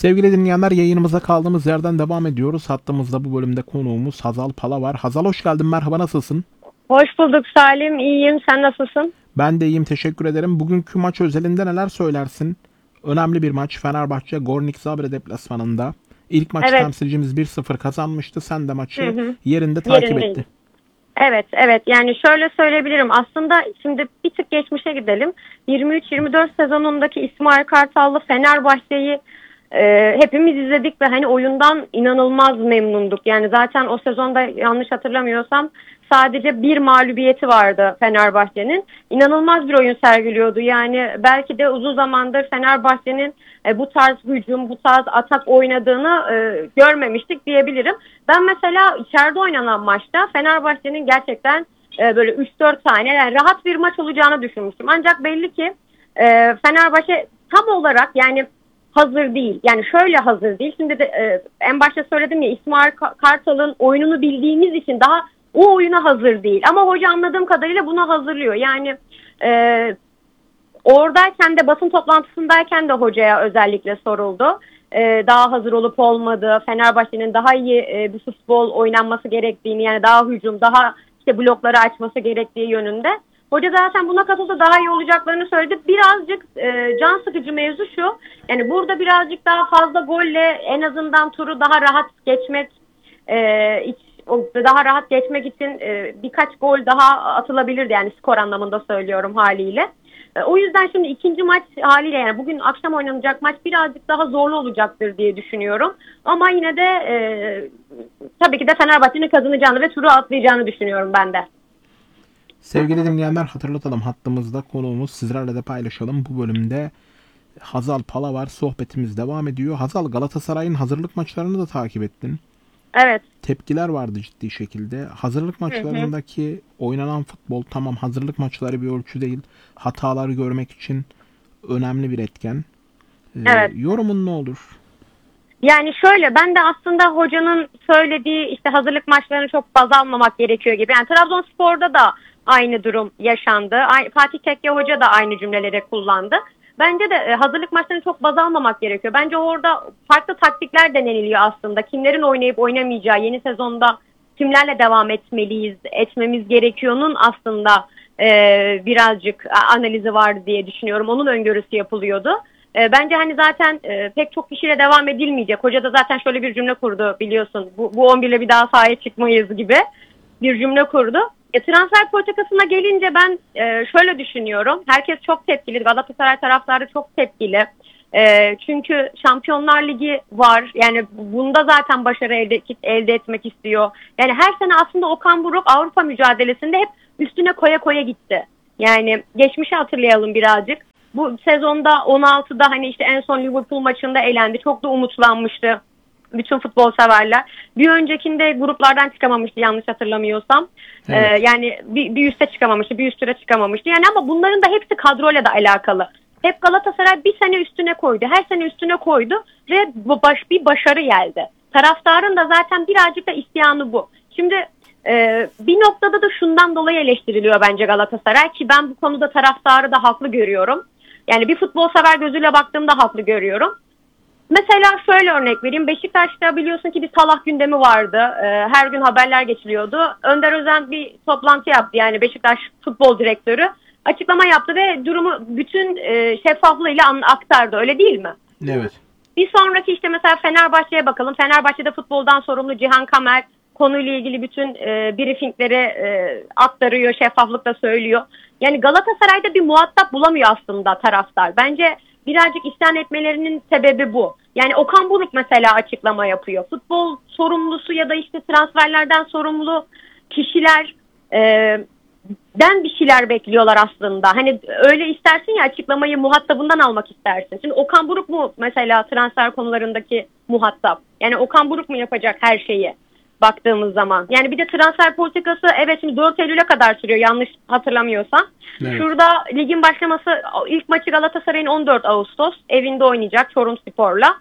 Sevgili dinleyenler, yayınımıza kaldığımız yerden devam ediyoruz. Hattımızda bu bölümde konuğumuz Hazal Pala var. Hazal, hoş geldin, merhaba, nasılsın? Hoş bulduk Salim. İyiyim. Sen nasılsın? Ben de iyiyim, teşekkür ederim. Bugünkü maç özelinde neler söylersin? Önemli bir maç. Fenerbahçe Gornik Zabre deplasmanında. İlk maç Evet. temsilcimiz 1-0 kazanmıştı. Sen de Hı maçı hı. yerinde takip Yerindeyim. etti. Evet, evet. Yani şöyle söyleyebilirim. Aslında şimdi bir tık geçmişe gidelim. 23-24 sezonundaki İsmail Kartallı Fenerbahçe'yi hepimiz izledik ve hani oyundan inanılmaz memnunduk. Yani zaten o sezonda yanlış hatırlamıyorsam sadece bir mağlubiyeti vardı Fenerbahçe'nin. İnanılmaz bir oyun sergiliyordu. Yani belki de uzun zamandır Fenerbahçe'nin bu tarz hücum, bu tarz atak oynadığını görmemiştik diyebilirim. Ben mesela içeride oynanan maçta Fenerbahçe'nin gerçekten böyle 3-4 tane yani rahat bir maç olacağını düşünmüştüm. Ancak belli ki Fenerbahçe tam olarak yani hazır değil. Yani şöyle hazır değil. Şimdi de en başta söyledim ya, İsmail Kartal'ın oyununu bildiğimiz için daha o oyuna hazır değil. Ama hoca anladığım kadarıyla buna hazırlıyor. Yani e, oradayken de basın toplantısındayken de hocaya özellikle soruldu. Daha hazır olup olmadığı, Fenerbahçe'nin daha iyi bir futbol oynanması gerektiğini, yani daha hücum, daha işte blokları açması gerektiği yönünde. Hoca zaten buna katıldı, daha iyi olacaklarını söyledi. Birazcık can sıkıcı mevzu şu, yani burada birazcık daha fazla golle en azından turu daha rahat geçmek, daha rahat geçmek için birkaç gol daha atılabilirdi, yani skor anlamında söylüyorum haliyle. O yüzden şimdi ikinci maç haliyle, yani bugün akşam oynanacak maç birazcık daha zorlu olacaktır diye düşünüyorum. Ama yine de tabii ki de Fenerbahçe'nin kazanacağını ve turu atlayacağını düşünüyorum ben de. Sevgili dinleyenler, hatırlatalım, hattımızda konuğumuz, sizlerle de paylaşalım. Bu bölümde Hazal Pala var. Sohbetimiz devam ediyor. Hazal, Galatasaray'ın hazırlık maçlarını da takip ettin. Evet. Tepkiler vardı ciddi şekilde. Hazırlık Hı hı. maçlarındaki oynanan futbol, tamam, hazırlık maçları bir ölçü değil. Hataları görmek için önemli bir etken. Evet. Yorumun ne olur? Yani şöyle, ben de aslında hocanın söylediği işte hazırlık maçlarını çok baz almamak gerekiyor gibi. Yani Trabzonspor'da da aynı durum yaşandı. Fatih Tekke Hoca da aynı cümleleri kullandı. Bence de hazırlık maçlarını çok baz almamak gerekiyor. Bence orada farklı taktikler deneniliyor aslında. Kimlerin oynayıp oynamayacağı, yeni sezonda kimlerle devam etmemiz gerekiyor'nun aslında birazcık analizi vardı diye düşünüyorum. Onun öngörüsü yapılıyordu. Bence hani zaten pek çok kişiyle devam edilmeyecek. Hoca da zaten şöyle bir cümle kurdu, biliyorsun. Bu 11 ile bir daha sahaya çıkmayız gibi bir cümle kurdu. Transfer politikasına gelince ben şöyle düşünüyorum. Herkes çok tepkili. Galatasaray taraftarı çok tepkili. Çünkü Şampiyonlar Ligi var. Yani bunda zaten başarı elde etmek istiyor. Yani her sene aslında Okan Buruk Avrupa mücadelesinde hep üstüne koya koya gitti. Yani geçmişi hatırlayalım birazcık. Bu sezonda 16'da hani işte en son Liverpool maçında elendi. Çok da umutlanmıştı bütün futbol severler. Bir öncekinde gruplardan çıkamamıştı yanlış hatırlamıyorsam. Evet. Yani bir üste çıkamamıştı, bir üst tura çıkamamıştı. Yani ama bunların da hepsi kadroyla da alakalı. Hep Galatasaray bir sene üstüne koydu. Her sene üstüne koydu ve bir başarı geldi. Taraftarın da zaten birazcık da isyanı bu. Şimdi bir noktada da şundan dolayı eleştiriliyor bence Galatasaray, ki ben bu konuda taraftarı da haklı görüyorum. Yani bir futbol sever gözüyle baktığımda haklı görüyorum. Mesela şöyle örnek vereyim. Beşiktaş'ta biliyorsun ki bir Salah gündemi vardı. Her gün haberler geçiliyordu. Önder Özen bir toplantı yaptı. Yani Beşiktaş futbol direktörü açıklama yaptı ve durumu bütün şeffaflığıyla aktardı. Öyle değil mi? Evet. Bir sonraki işte mesela Fenerbahçe'ye bakalım. Fenerbahçe'de futboldan sorumlu Cihan Kamer konuyla ilgili bütün briefingleri aktarıyor, şeffaflıkla söylüyor. Yani Galatasaray'da bir muhatap bulamıyor aslında taraftar. Bence birazcık isyan etmelerinin sebebi bu. Yani Okan Buruk mesela açıklama yapıyor. Futbol sorumlusu ya da işte transferlerden sorumlu kişiler den bir şeyler bekliyorlar aslında. Hani öyle istersin ya, açıklamayı muhatabından almak istersin. Şimdi Okan Buruk mu mesela transfer konularındaki muhatap? Yani Okan Buruk mu yapacak her şeyi baktığımız zaman? Yani bir de transfer politikası, evet, şimdi 4 Eylül'e kadar sürüyor yanlış hatırlamıyorsam. Evet. Şurada ligin başlaması, ilk maçı Galatasaray'ın 14 Ağustos evinde oynayacak Çorumspor'la.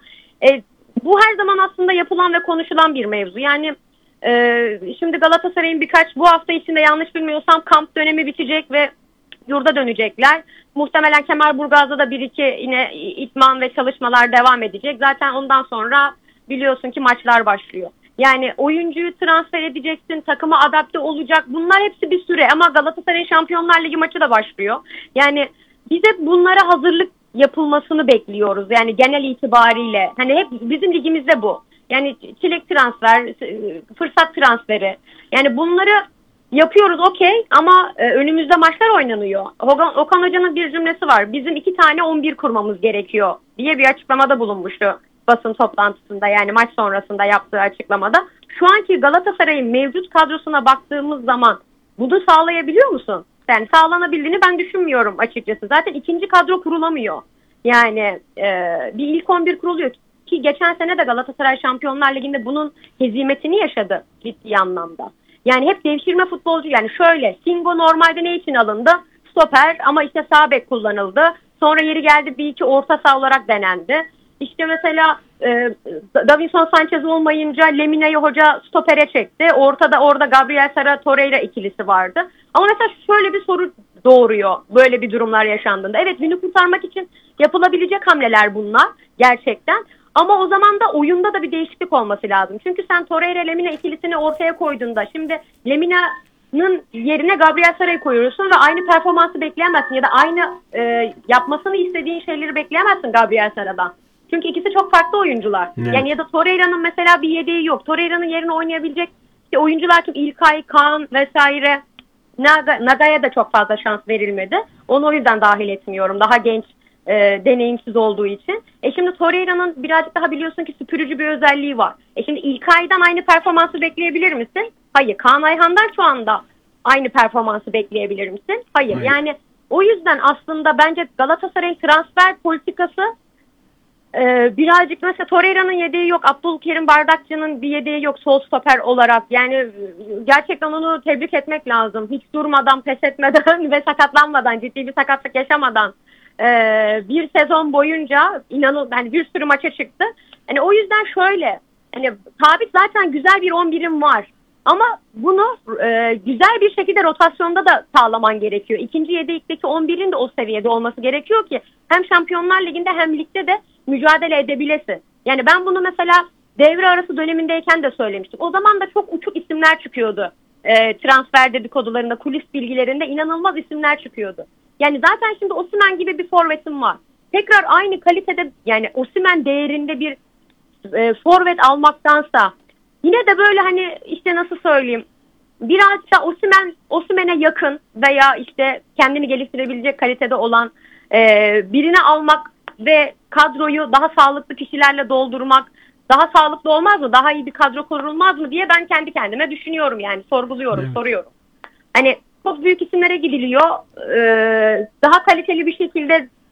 Bu her zaman aslında yapılan ve konuşulan bir mevzu. Yani şimdi Galatasaray'ın bu hafta içinde yanlış bilmiyorsam kamp dönemi bitecek ve yurda dönecekler. Muhtemelen Kemerburgaz'da da bir iki yine itman ve çalışmalar devam edecek. Zaten ondan sonra biliyorsun ki maçlar başlıyor. Yani oyuncuyu transfer edeceksin, takıma adapte olacak. Bunlar hepsi bir süre ama Galatasaray Şampiyonlar Ligi maçı da başlıyor. Yani biz hep bunlara hazırlık yapılmasını bekliyoruz. Yani genel itibariyle. Hani hep bizim ligimizde bu. Yani çilek transfer, fırsat transferi. Yani bunları yapıyoruz okey ama önümüzde maçlar oynanıyor. Okan Hoca'nın bir cümlesi var. Bizim 2 tane 11 kurmamız gerekiyor diye bir açıklamada bulunmuştu basın toplantısında, yani maç sonrasında yaptığı açıklamada. Şu anki Galatasaray'ın mevcut kadrosuna baktığımız zaman bunu sağlayabiliyor musun? Yani sağlanabildiğini ben düşünmüyorum açıkçası. Zaten ikinci kadro kurulamıyor. Yani bir ilk 11 kuruluyor ki geçen sene de Galatasaray Şampiyonlar Ligi'nde bunun hezimetini yaşadı ciddi anlamda. Yani hep devşirme futbolcu, yani şöyle Singo normalde ne için alındı? Stoper ama işte sağ bek kullanıldı. Sonra yeri geldi bir iki orta saha olarak denendi. İşte mesela Davinson Sanchez olmayınca Lemine'yi hoca stopere çekti. Orada Gabriel Sara Torreira ikilisi vardı. Ama mesela şöyle bir soru doğuruyor böyle bir durumlar yaşandığında. Evet, günü kurtarmak için yapılabilecek hamleler bunlar gerçekten. Ama o zaman da oyunda da bir değişiklik olması lazım. Çünkü sen Torreira Lemine ikilisini ortaya koyduğunda şimdi Lemine'nin yerine Gabriel Sara'yı koyuyorsun ve aynı performansı bekleyemezsin ya da aynı yapmasını istediğin şeyleri bekleyemezsin Gabriel Sara'dan. Çünkü ikisi çok farklı oyuncular. Evet. Yani ya da Torreira'nın mesela bir yedeği yok. Torreira'nın yerine oynayabilecek işte oyuncular çok, İlkay, Kaan vesaire. Naga'ya da çok fazla şans verilmedi. Onu o yüzden dahil etmiyorum. Daha genç, deneyimsiz olduğu için. Şimdi Torreira'nın birazcık daha biliyorsun ki süpürücü bir özelliği var. Şimdi İlkay'dan aynı performansı bekleyebilir misin? Hayır. Kaan Ayhan'dan şu anda aynı performansı bekleyebilir misin? Hayır. Yani o yüzden aslında bence Galatasaray'ın transfer politikası birazcık, mesela Torreira'nın yedeği yok, Abdülkerim Bardakçı'nın bir yedeği yok sol stoper olarak. Yani gerçekten onu tebrik etmek lazım. Hiç durmadan, pes etmeden ve sakatlanmadan, ciddi bir sakatlık yaşamadan bir sezon boyunca yani bir sürü maça çıktı. Yani o yüzden şöyle, hani sabit zaten güzel bir 11'im var. Ama bunu güzel bir şekilde rotasyonda da sağlaman gerekiyor. İkinci yedekteki 11'in de o seviyede olması gerekiyor ki hem Şampiyonlar Ligi'nde hem ligde de mücadele edebilesin. Yani ben bunu mesela devre arası dönemindeyken de söylemiştim. O zaman da çok uçuk isimler çıkıyordu. Transfer dedikodularında, kulis bilgilerinde inanılmaz isimler çıkıyordu. Yani zaten şimdi Osimhen gibi bir forvetim var. Tekrar aynı kalitede, yani Osimhen değerinde bir forvet almaktansa yine de böyle hani işte nasıl söyleyeyim, biraz da Osimhen'e yakın veya işte kendini geliştirebilecek kalitede olan birini almak ve kadroyu daha sağlıklı kişilerle doldurmak daha sağlıklı olmaz mı? Daha iyi bir kadro kurulmaz mı diye ben kendi kendime düşünüyorum, yani sorguluyorum, soruyorum. Hani çok büyük isimlere gidiliyor. Daha kaliteli bir şekilde